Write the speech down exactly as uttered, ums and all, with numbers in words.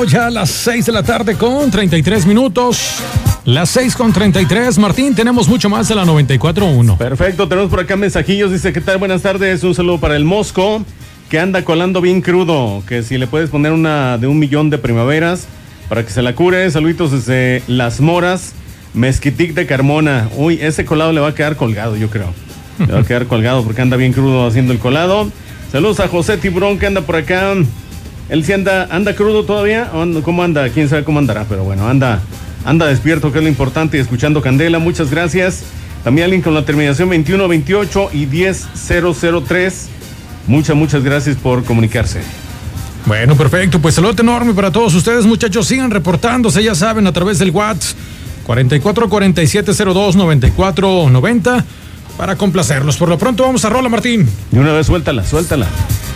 Ya a las seis de la tarde con treinta y tres minutos. Las seis con treinta y tres. Martín, tenemos mucho más de la noventa y cuatro punto uno. Perfecto, tenemos por acá mensajillos. Dice, ¿qué tal? Buenas tardes. Un saludo para el Mosco, que anda colando bien crudo. Que si le puedes poner una de un millón de primaveras para que se la cure. Saluditos desde Las Moras, Mezquitic de Carmona. Uy, ese colado le va a quedar colgado, yo creo. Le va a quedar colgado porque anda bien crudo haciendo el colado. Saludos a José Tiburón, que anda por acá. Él sí anda, anda crudo todavía. ¿Cómo anda? Quién sabe cómo andará, pero bueno, anda, anda despierto, que es lo importante, y escuchando Candela. Muchas gracias. También alguien con la terminación veintiuno veintiocho y diez cero tres. Muchas, muchas gracias por comunicarse. Bueno, perfecto. Pues saludo enorme para todos ustedes, muchachos. Sigan reportándose, ya saben, a través del WhatsApp cuarenta y cuatro cuarenta y siete cero dos noventa y cuatro noventa para complacerlos. Por lo pronto vamos a rola, Martín. Y una vez suéltala, suéltala.